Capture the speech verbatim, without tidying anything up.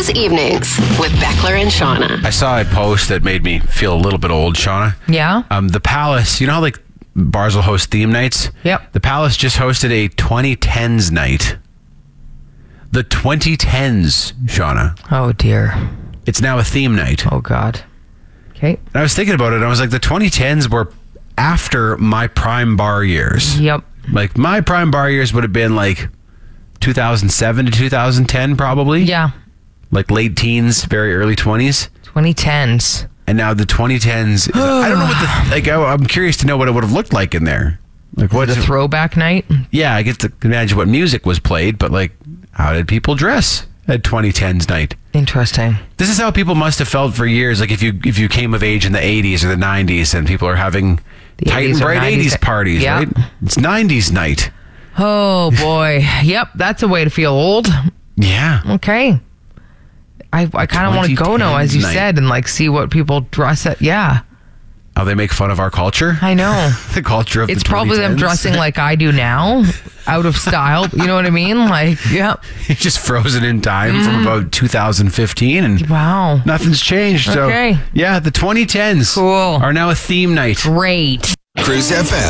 Cruise Evenings with Beckler and Shauna. I saw a post that made me feel a little bit old, Shauna. Yeah? Um, the Palace, you know how like bars will host theme nights? Yep. The Palace just hosted a twenty tens night. The twenty tens, Shauna. Oh, dear. It's now a theme night. Oh, God. Okay. And I was thinking about it, and I was like, the twenty tens were after my prime bar years. Yep. Like, my prime bar years would have been like two thousand seven to two thousand ten, probably. Yeah. Like late teens, very early twenties. twenty tens. And now the twenty tens, I don't know what the, like, I, I'm curious to know what it would have looked like in there. Like, what The is it? throwback night? Yeah, I get to imagine what music was played, but like, how did people dress at twenty tens night? Interesting. This is how people must have felt for years. Like if you if you came of age in the eighties or the nineties and people are having The tight and eighties or bright nineties. eighties parties, Yeah. right? It's nineties night. Oh, boy. Yep, that's a way to feel old. Yeah. Okay. I, I kind of want to go now, as you night. said, and like see what people dress at. Yeah, How they make fun of our culture. I know. The culture of It's the probably them twenty tens. dressing like I do now, out of style. You know what I mean? Like, yeah. It's just frozen in time from about two thousand fifteen, and Wow. nothing's changed. So Okay. yeah, the twenty tens Cool. are now a theme night. Great. Cruise F M.